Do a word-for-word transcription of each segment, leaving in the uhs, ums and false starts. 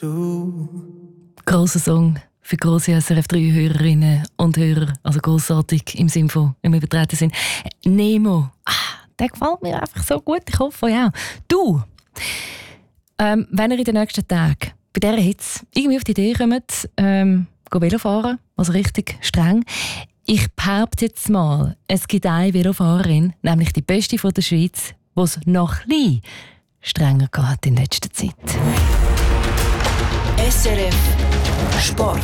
Du. Grosser Song für grosse S R F drei Hörerinnen und Hörer. Also grossartig im Sinne von, im übertreten Sinn. Nemo. Ah, der gefällt mir einfach so gut. Ich hoffe euch auch. Du, ähm, wenn ihr in den nächsten Tagen bei dieser Hitze irgendwie auf die Idee kommt, ähm, Velo fahren, also richtig streng. Ich behaupte jetzt mal, es gibt eine Velofahrerin, nämlich die beste von der Schweiz, die es noch ein bisschen strenger gehabt in letzter Zeit. S R F Sport.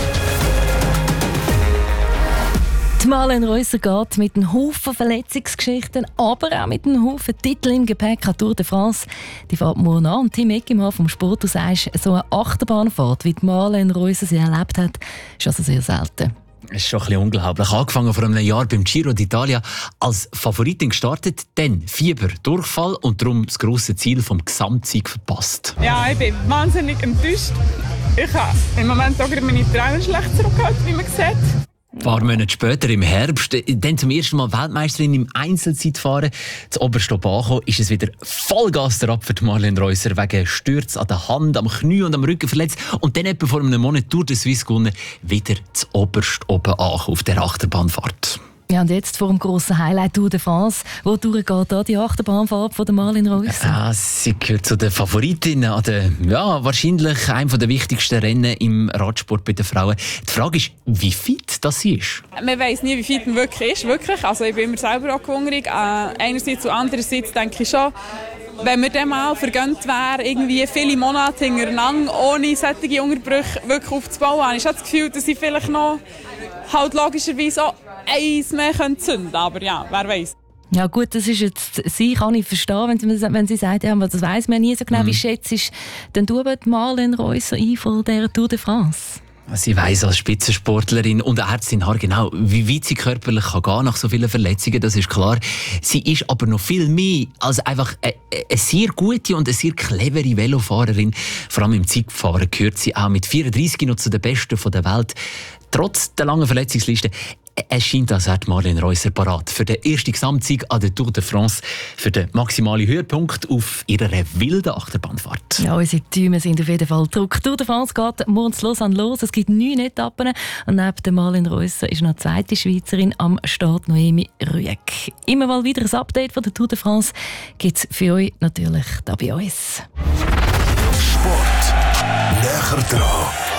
Die Marlene Reusser geht mit einem Haufen Verletzungsgeschichten, aber auch mit einem Haufen Titeln im Gepäck an Tour de France. Die fährt morgen an. Und Tim Eckimann vom Sport, du sagst, so eine Achterbahnfahrt, wie die Marlene Reusser sie erlebt hat, ist also sehr selten. Es ist schon ein bisschen unglaublich. Angefangen vor einem Jahr beim Giro d'Italia als Favoritin gestartet, dann Fieber, Durchfall und darum das grosse Ziel vom Gesamtsieg verpasst. Ja, ich bin wahnsinnig enttäuscht. Ich habe im Moment auch meine Tränen schlecht zurückgehalten, wie man sieht. Ein paar Monate später, im Herbst, dann zum ersten Mal Weltmeisterin im Einzelzeitfahren. Zu oberst oben angekommen, ist es wieder Vollgas ab für Marlene Reusser wegen Stürzen an der Hand, am Knie und am Rücken verletzt. Und dann etwa vor einem Monat Tour de Suisse gewonnen, wieder zu oberst oben angekommen auf der Achterbahnfahrt. Ja, und jetzt vor dem grossen Highlight Tour de France. Wo durchgeht da die Achterbahnfahrt von der Marlene Reusser? Ja, sie gehört zu den Favoritinnen an der, ja, wahrscheinlich einem der wichtigsten Rennen im Radsport bei den Frauen. Die Frage ist, wie fit das sie ist. Man weiss nie, wie fit man wirklich ist. Wirklich. Also ich bin immer selber auch hungrig. Äh, einerseits und andererseits denke ich schon, wenn mir dann mal vergönnt wäre, irgendwie viele Monate hintereinander ohne solche Unterbrüche wirklich aufzubauen, habe ich schon das Gefühl, dass ich vielleicht noch halt logischerweise auch eins mehr zünden könnte. Aber ja, wer weiß. Ja gut, das ist jetzt, sie kann ich verstehen, wenn sie, wenn sie sagt, ja, aber das weiss man nie so genau, mhm. wie schätzt ist denn du die Marlene Reusser ein von der Tour de France? Sie weiss als Spitzensportlerin und Ärztin genau, wie weit sie körperlich kann gehen nach so vielen Verletzungen, das ist klar. Sie ist aber noch viel mehr als einfach eine, eine sehr gute und eine sehr clevere Velofahrerin. Vor allem im Zeitfahren gehört sie auch mit vierunddreissig noch zu den Besten der Welt. Trotz der langen Verletzungsliste, es scheint, als hätte Marlene Reusser parat für den ersten Gesamtsieg an der Tour de France, für den maximalen Höhepunkt auf ihrer wilden Achterbahnfahrt. Ja, unsere Tüme sind auf jeden Fall Druck. Tour de France geht morgen los an los. Es gibt neun Etappen. Und neben der Marlene Reusser ist noch die zweite Schweizerin am Start, Noemi Rüegg. Immer mal wieder ein Update von der Tour de France gibt es für euch natürlich da bei uns. Sport näher dran.